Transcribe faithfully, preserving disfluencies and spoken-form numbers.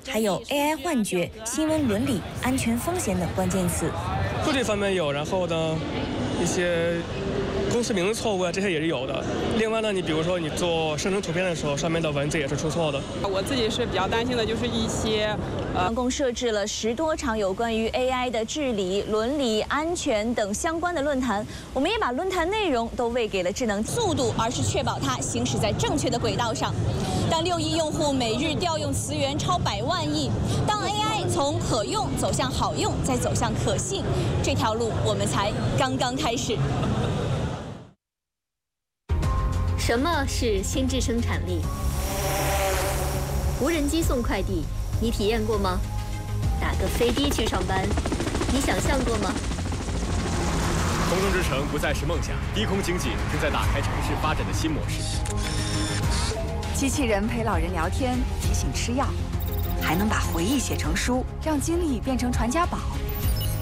还有 A I 幻觉、新闻伦理、安全风险等关键词。 数据方面有，然后呢，一些公司名字错误啊，这些也是有的。另外呢，你比如说你做生成图片的时候，上面的文字也是出错的。 我自己是比较担心的，就是一些呃，共设置了十多场有关于 A I 的治理、伦理、安全等相关的论坛。我们也把论坛内容都喂给了智能速度，而是确保它行驶在正确的轨道上。当六亿用户每日调用词源超百万亿，当 A I 从可用走向好用，再走向可信，这条路我们才刚刚开始。 什么是心智生产力？无人机送快递，你体验过吗？打个飞的去上班，你想象过吗？ 空中之城不再是梦想，低空经济正在打开城市发展的新模式。 机器人陪老人聊天，提醒吃药，还能把回忆写成书，让经历变成传家宝。